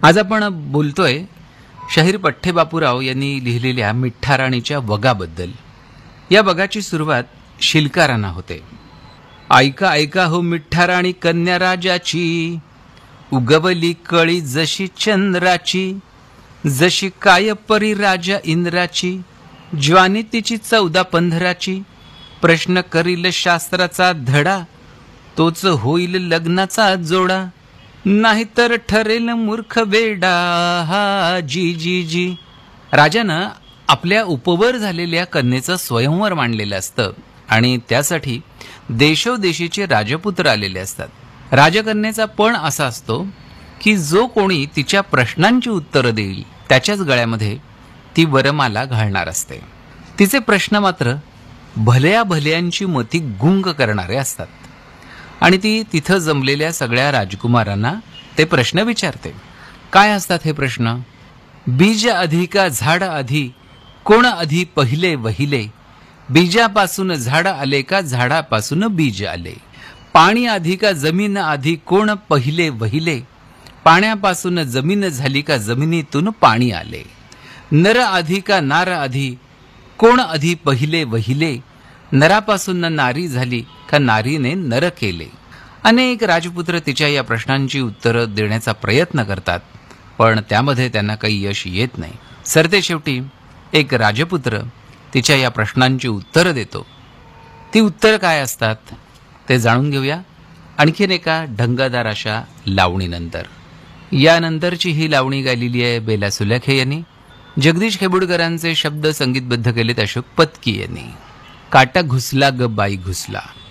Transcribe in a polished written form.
आज आपण बोलतोय शाहीर पठ्ठे बापूराव यांनी लिहिलेल्या मिठ्ठाराणीच्या वगाबद्दल. या वगाची सुरुवात शिलकारांना होते. ऐका ऐका हो मिठ्ठाराणी कन्या राजाची, उगवली कळी जशी चंद्राची, जशी काय परी राजा इंद्राची, ज्वानी तिची 14-15ची, प्रश्न करील शास्त्राचा धडा, तोच होईल लग्नाचा जोडा, नाहीतर ठरेल मूर्ख वेडा हा जी जी जी. राजानं आपल्या उपवर झालेल्या कन्येचं स्वयंवर मांडलेलं असतं आणि त्यासाठी देशोदेशीचे राजपुत्र आलेले असतात. राजकन्येचा पण असा असतो की जो कोणी तिच्या प्रश्नांची उत्तरं देईल त्याच्याच गळ्यामध्ये ती वरमाला घालणार असते. तिचे प्रश्न मात्र भल्या भल्यांची मती गुंग करणारे असतात आणि ती तिथं जमलेल्या सगळ्या राजकुमारांना ते प्रश्न विचारते. काय असतात हे प्रश्न? बीज आधी का झाड आधी, कोण आधी पहिले वहिले, बीजापासून झाड आले का झाडापासून बीज आले, पाणी आधी का जमीन आधी, कोण पहिले वहिले, पाण्यापासून जमीन झाली का जमिनीतून पाणी आले, नर आधी का नार आधी, कोण आधी पहिले वहिले, नरापासून नारी झाली का नारीने नर केले. अनेक राजपुत्र तिच्या या प्रश्नांची उत्तरं देण्याचा प्रयत्न करतात, पण त्यामध्ये त्यांना काही यश येत नाही. सरते शेवटी एक राजपुत्र तिच्या या प्रश्नांची उत्तरं देतो. ती उत्तर काय असतात ते जाणून घेऊया आणखीन एका ढंगदार अशा लावणीनंतर. यानंतरची ही लावणी गायलेली आहे बेला सुलेखे यांनी. जगदीश खेबुडकरांचे शब्द संगीतबद्ध केलेत अशोक पत्की यांनी. काटा घुसला ग बाई घुसला.